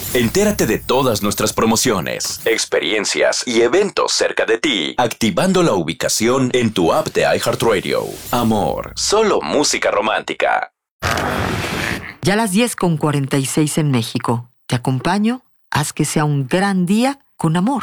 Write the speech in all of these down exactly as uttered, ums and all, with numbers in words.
Entérate de todas nuestras promociones, experiencias y eventos cerca de ti, activando la ubicación en tu app de iHeartRadio. Amor, solo música romántica. Ya a las diez con cuarenta y seis en México. Te acompaño. Haz que sea un gran día con amor.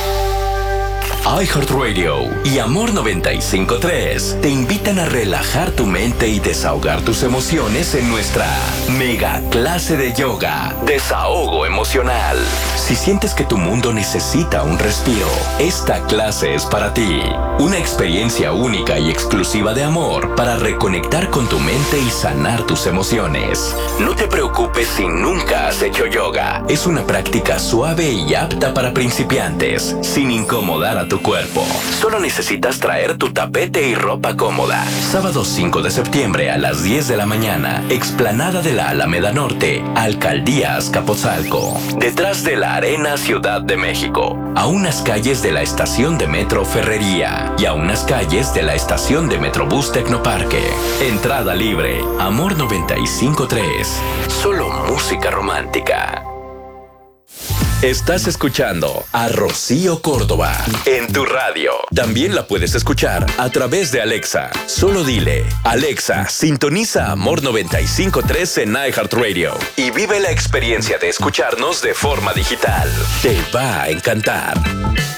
iHeartRadio y Amor noventa y cinco punto tres te invitan a relajar tu mente y desahogar tus emociones en nuestra mega clase de yoga, Desahogo Emocional. Si sientes que tu mundo necesita un respiro, esta clase es para ti. Una experiencia única y exclusiva de amor para reconectar con tu mente y sanar tus emociones. No te preocupes si nunca has hecho yoga. Es una práctica suave y apta para principiantes, sin incomodar a tu cuerpo. Solo necesitas traer tu tapete y ropa cómoda. Sábado cinco de septiembre a las diez de la mañana, explanada de la Alameda Norte, Alcaldía Azcapotzalco, detrás de la Arena Ciudad de México, a unas calles de la estación de Metro Ferrería y a unas calles de la estación de Metrobús Tecnoparque. Entrada libre. Amor noventa y cinco punto tres. Solo música romántica. Estás escuchando a Rocío Córdoba en tu radio. También la puedes escuchar a través de Alexa. Solo dile: Alexa, sintoniza Amor noventa y cinco punto tres en iHeartRadio y vive la experiencia de escucharnos de forma digital. Te va a encantar.